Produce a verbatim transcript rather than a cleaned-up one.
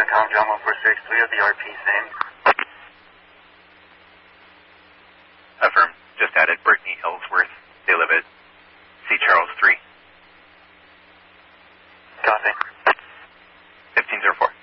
dot com, John one four six, three of the R P's name. Affirm. Just added Brittany Ellsworth. They live at C. Charles three. Copy. fifteen oh four.